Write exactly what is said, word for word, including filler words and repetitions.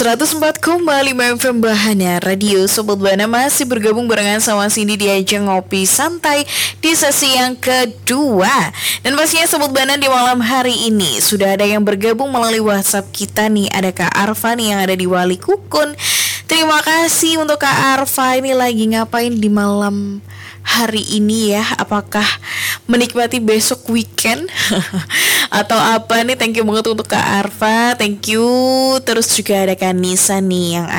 seratus empat koma lima F M Bahana Radio. Sobat Bana masih bergabung barengan sama Cindy di ajang ngopi santai di sesi yang kedua. Dan pastinya Sobat Bana di malam hari ini sudah ada yang bergabung melalui WhatsApp kita nih. Ada Kak Arfa nih yang ada di Wali Kukun. Terima kasih untuk Kak Arfa, ini lagi ngapain di malam hari ini ya? Apakah menikmati besok weekend atau apa nih? Thank you banget untuk Kak Arfa, thank you. Terus juga ada Kak Nisa nih yang